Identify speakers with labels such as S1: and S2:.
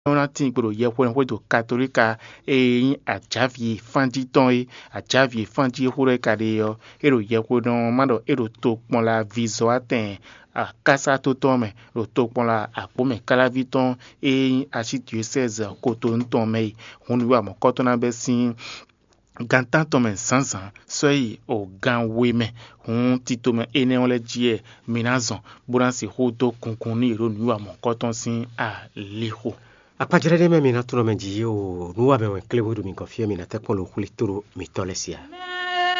S1: ona tin poro ye hwe do katolika e ajavie fanji ton e ajavie fanji hore kare yo ero ye hwe don mado ero to pon la viso aten a kasa to tome ro to pon la apo me kala viton e asi diocèse koto nton me hunu wa mo koto na besin gantan tome sansan soyi o gan weme hun titome ene on le die minazon buransi hodo kunkuni ro nuwa mo koton sin a liho
S2: Apajere me mina tuno menji o nuwa me klebo do min kofie mina te polo kulituro mitolesia.